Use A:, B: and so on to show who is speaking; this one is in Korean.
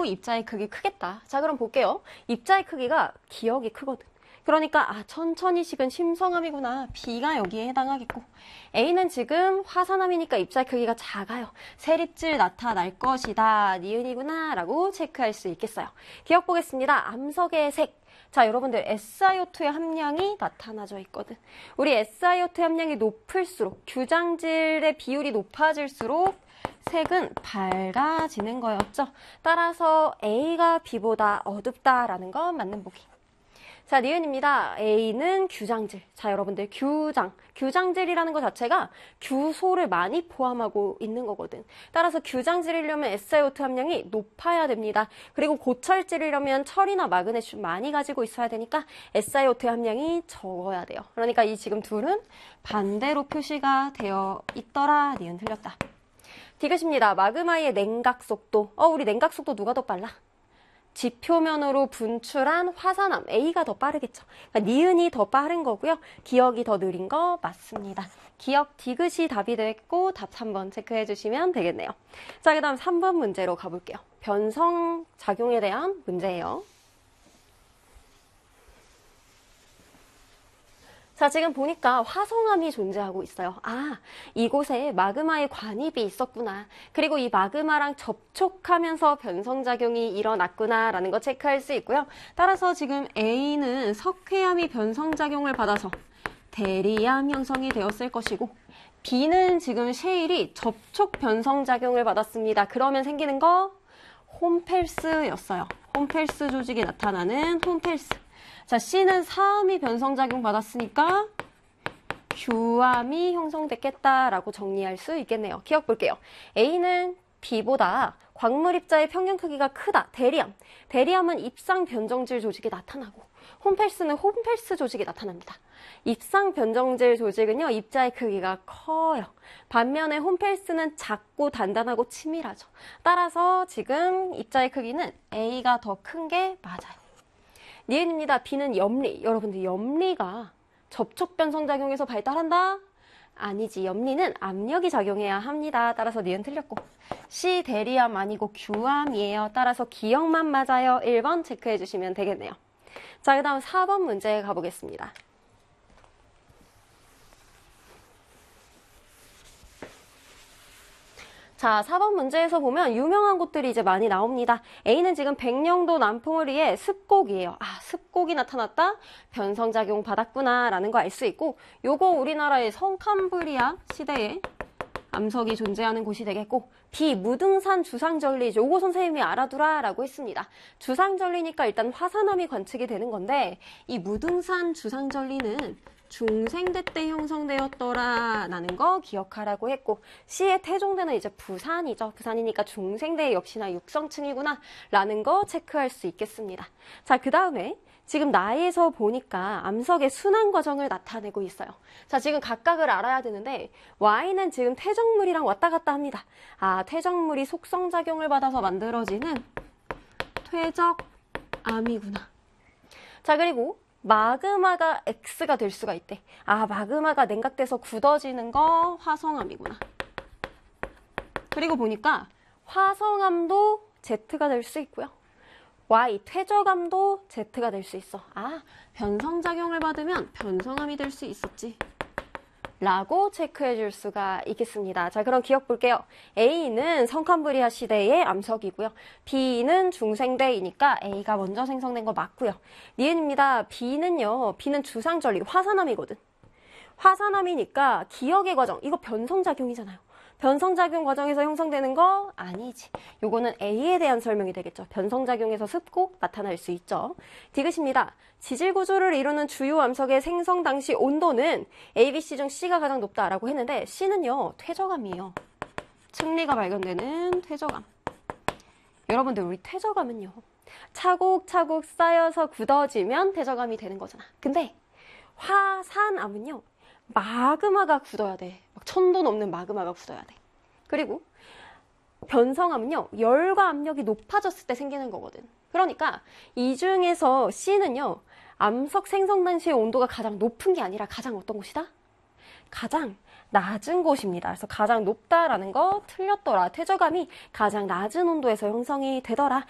A: 그리고 입자의 크기 크겠다. 자, 그럼 볼게요. 입자의 크기가 기역이 크거든. 그러니까 천천히 식은 심성암이구나. B가 여기에 해당하겠고, A는 지금 화산암이니까 입자의 크기가 작아요. 세립질 나타날 것이다. 니은이구나 라고 체크할 수 있겠어요. 기억 보겠습니다. 암석의 색. 자, 여러분들 SiO2의 함량이 나타나져 있거든. 우리 SiO2 함량이 높을수록, 규장질의 비율이 높아질수록 색은 밝아지는 거였죠. 따라서 A가 B보다 어둡다라는 건 맞는 보기. 자, 니은입니다. A는 규장질. 자, 여러분들 규장질이라는 것 자체가 규소를 많이 포함하고 있는 거거든. 따라서 규장질이려면 SiO2 함량이 높아야 됩니다. 그리고 고철질이려면 철이나 마그네슘 많이 가지고 있어야 되니까 SiO2 함량이 적어야 돼요. 그러니까 이 지금 둘은 반대로 표시가 되어 있더라. 니은 틀렸다. 디귿입니다. 마그마의 냉각 속도. 우리 냉각 속도 누가 더 빨라? 지표면으로 분출한 화산암 A가 더 빠르겠죠. 그러니까 니은이 더 빠른 거고요. 기역이 더 느린 거 맞습니다. 기역 디귿이 답이 됐고 답 3번 체크해 주시면 되겠네요. 자, 그 다음 3번 문제로 가볼게요. 변성작용에 대한 문제예요. 자, 지금 보니까 화성암이 존재하고 있어요. 이곳에 마그마의 관입이 있었구나. 그리고 이 마그마랑 접촉하면서 변성작용이 일어났구나 라는 거 체크할 수 있고요. 따라서 지금 A는 석회암이 변성작용을 받아서 대리암 형성이 되었을 것이고, B는 지금 셰일이 접촉 변성작용을 받았습니다. 그러면 생기는 거 홈펠스였어요. 홈펠스 조직이 나타나는 홈펠스. 자, C는 사암이 변성작용 받았으니까 규암이 형성됐겠다라고 정리할 수 있겠네요. 기억 볼게요. A는 B보다 광물 입자의 평균 크기가 크다. 대리암. 대리암은 입상 변정질 조직이 나타나고, 홈펠스는 홈펠스 조직이 나타납니다. 입상 변정질 조직은요, 입자의 크기가 커요. 반면에 홈펠스는 작고 단단하고 치밀하죠. 따라서 지금 입자의 크기는 A가 더 큰 게 맞아요. 니은입니다. B는 염리. 여러분들 염리가 접촉 변성작용에서 발달한다? 아니지. 염리는 압력이 작용해야 합니다. 따라서 니은 틀렸고, C 대리암 아니고 규암이에요. 따라서 기억만 맞아요. 1번 체크해 주시면 되겠네요. 자, 그 다음 4번 문제 가보겠습니다. 자, 4번 문제에서 보면 유명한 곳들이 이제 많이 나옵니다. A는 지금 백령도 남풍을리에 습곡이에요. 습곡이 나타났다? 변성작용 받았구나 라는 거 알 수 있고, 요거 우리나라의 성캄브리아 시대에 암석이 존재하는 곳이 되겠고, B 무등산 주상절리. 요거 선생님이 알아두라 라고 했습니다. 주상절리니까 일단 화산암이 관측이 되는 건데, 이 무등산 주상절리는 중생대 때 형성되었더라 라는 거 기억하라고 했고, C의 태종대는 이제 부산이죠. 부산이니까 중생대 역시나 육성층이구나 라는 거 체크할 수 있겠습니다. 자, 그 다음에 지금 나에서 보니까 암석의 순환 과정을 나타내고 있어요. 자, 지금 각각을 알아야 되는데, Y는 지금 퇴적물이랑 왔다 갔다 합니다. 퇴적물이 속성작용을 받아서 만들어지는 퇴적암이구나. 자, 그리고 마그마가 X가 될 수가 있대. 마그마가 냉각돼서 굳어지는 거 화성암이구나. 그리고 보니까 화성암도 Z가 될 수 있고요. Y, 퇴적암도 Z가 될 수 있어. 변성작용을 받으면 변성암이 될 수 있었지. 라고 체크해 줄 수가 있겠습니다. 자, 그럼 기억 볼게요. A는 성캄브리아 시대의 암석이고요. B는 중생대이니까 A가 먼저 생성된 거 맞고요. 니은입니다. B는 주상절리, 화산암이거든. 화산암이니까 기억의 과정, 이거 변성작용이잖아요. 변성작용 과정에서 형성되는 거 아니지. 요거는 A에 대한 설명이 되겠죠. 변성작용에서 습곡 나타날 수 있죠. 디귿입니다. 지질구조를 이루는 주요 암석의 생성 당시 온도는 A, B, C 중 C가 가장 높다라고 했는데, C는요, 퇴적암이에요. 층리가 발견되는 퇴적암. 여러분들, 우리 퇴적암은요, 차곡차곡 쌓여서 굳어지면 퇴적암이 되는 거잖아. 근데 화산암은요, 마그마가 굳어야 돼. 막 1000도 넘는 마그마가 굳어야 돼. 그리고 변성암은요, 열과 압력이 높아졌을 때 생기는 거거든. 그러니까 이 중에서 C는요, 암석 생성 당시의 온도가 가장 높은 게 아니라 가장 어떤 곳이다? 가장 낮은 곳입니다. 그래서 가장 높다라는 거 틀렸더라. 퇴적암이 가장 낮은 온도에서 형성이 되더라.